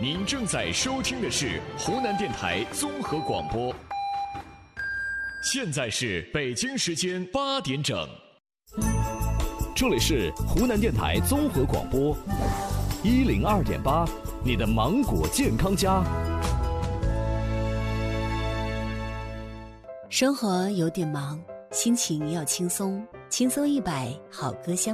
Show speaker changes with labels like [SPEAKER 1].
[SPEAKER 1] 您正在收听的是湖南电台综合广播。现在是北京时间8点整，
[SPEAKER 2] 这里是湖南电台综合广播102.8，你的芒果健康家。
[SPEAKER 3] 生活有点忙，心情要轻松，轻松100，好歌相